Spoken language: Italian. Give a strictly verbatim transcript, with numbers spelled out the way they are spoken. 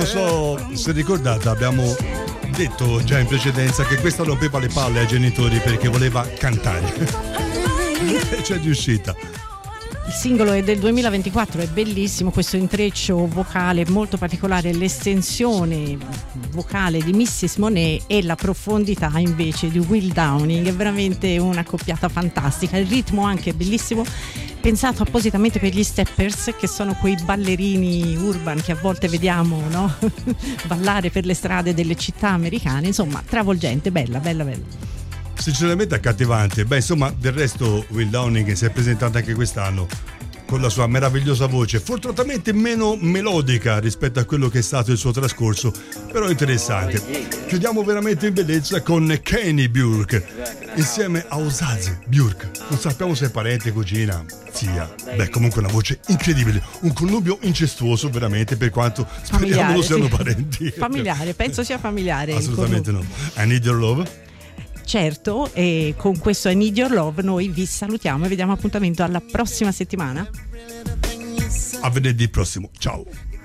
so se ricordate, abbiamo detto già in precedenza che questa rompeva le palle ai genitori perché voleva cantare e c'è riuscita. Il singolo è del duemilaventiquattro, è bellissimo questo intreccio vocale molto particolare, l'estensione vocale di missus Monet e la profondità invece di Will Downing, è veramente una coppiata fantastica. Il ritmo anche è bellissimo, pensato appositamente per gli steppers, che sono quei ballerini urban che a volte vediamo, no? Ballare per le strade delle città americane, insomma travolgente, bella bella bella. Sinceramente accattivante. Beh, insomma, del resto Will Downing si è presentato anche quest'anno con la sua meravigliosa voce, fortunatamente meno melodica rispetto a quello che è stato il suo trascorso, però interessante. Chiudiamo veramente in bellezza con Kenny Burke insieme a Osaze Burke. Non sappiamo se è parente, cugina, zia. Beh, comunque una voce incredibile, un connubio incestuoso veramente, per quanto speriamo familiare, non siano sì. parenti. Familiare, penso sia familiare. Assolutamente no. I Need Your Love. Certo, e con questo I Need Your Love noi vi salutiamo e vi diamo appuntamento alla prossima settimana. A venerdì prossimo, ciao.